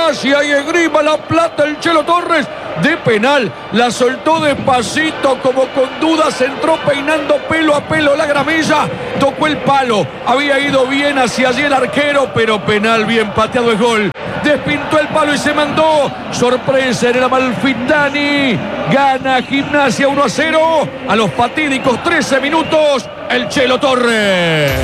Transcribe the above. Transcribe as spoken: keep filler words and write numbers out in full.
Gimnasia y esgrima La Plata. El Chelo Torres de penal la soltó despacito, como con dudas, entró peinando pelo a pelo la gramilla, tocó el palo, había ido bien hacia allí el arquero, pero penal bien pateado es gol. Despintó el palo y se mandó. Sorpresa en el Amalfitani. Gana Gimnasia uno a cero a los fatídicos trece minutos el Chelo Torres.